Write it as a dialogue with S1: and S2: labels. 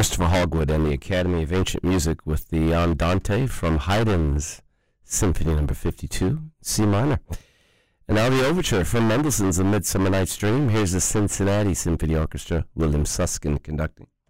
S1: Christopher Hogwood and the Academy of Ancient Music with the Andante from Haydn's Symphony No. 52, C minor. And now the overture from Mendelssohn's A Midsummer Night's Dream. Here's the Cincinnati Symphony Orchestra, William Susskind conducting.